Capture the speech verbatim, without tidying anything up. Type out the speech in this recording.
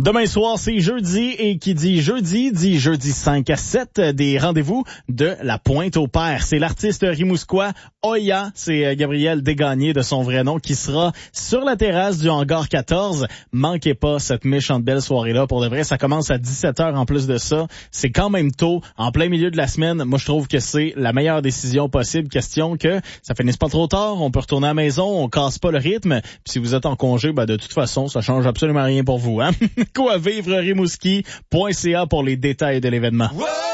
Demain soir, c'est jeudi et qui dit jeudi, dit jeudi cinq à sept, des rendez-vous de la Pointe-au-Père. C'est l'artiste rimousquois Oya, c'est Gabriel Desgagnés de son vrai nom, qui sera sur la terrasse du hangar quatorze. Manquez pas cette méchante belle soirée-là. Pour de vrai, ça commence à dix-sept heures en plus de ça. C'est quand même tôt, en plein milieu de la semaine. Moi, je trouve que c'est la meilleure décision possible. Question que ça finisse pas trop tard, on peut retourner à la maison, on casse pas le rythme. Puis si vous êtes en congé, ben de toute façon, ça change absolument rien pour vous, hein. Quoi vivre rimouski point c a pour les détails de l'événement. Wow!